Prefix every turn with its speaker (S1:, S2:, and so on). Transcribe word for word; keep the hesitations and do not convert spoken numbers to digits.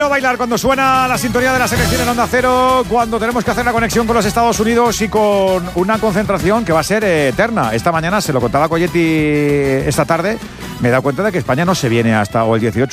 S1: A bailar cuando suena la sintonía de la selección en Onda Cero, cuando tenemos que hacer la conexión con los Estados Unidos y con una concentración que va a ser eterna. Esta mañana se lo contaba Colletti esta tarde, me he dado cuenta de que España no se viene hasta o el dieciocho